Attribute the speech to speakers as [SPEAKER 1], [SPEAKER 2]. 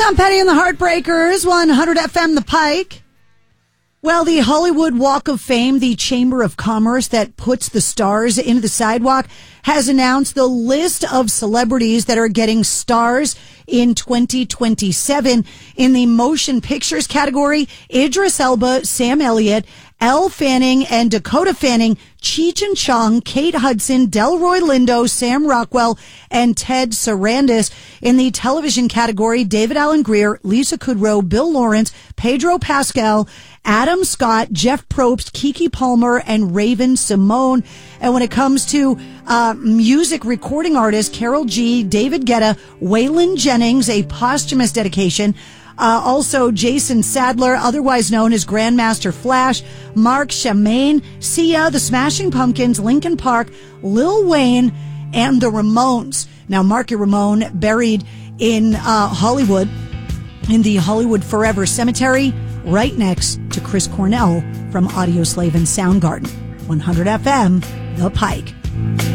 [SPEAKER 1] Tom Petty and the Heartbreakers, 100 FM The Pike. Well, the Hollywood Walk of Fame, the Chamber of Commerce that puts the stars into the sidewalk, has announced the list of celebrities that are getting stars in 2027. In the motion pictures category, Idris Elba, Sam Elliott, Elle Fanning and Dakota Fanning, Cheech and Chong, Kate Hudson, Delroy Lindo, Sam Rockwell, and Ted Sarandis. In the television category, David Alan Grier, Lisa Kudrow, Bill Lawrence, Pedro Pascal, Adam Scott, Jeff Probst, Keke Palmer, and Raven Simone. And when it comes to music recording artists, Karol G, David Guetta, Waylon Jennings, a posthumous dedication. Also Jason Sadler, otherwise known as Grandmaster Flash, Mark Chamain, Sia, the Smashing Pumpkins, Linkin Park, Lil Wayne, and the Ramones. Now, Marky Ramone, buried in Hollywood, in the Hollywood Forever Cemetery, right next to Chris Cornell from Audioslave and Soundgarden. 100 FM, The Pike.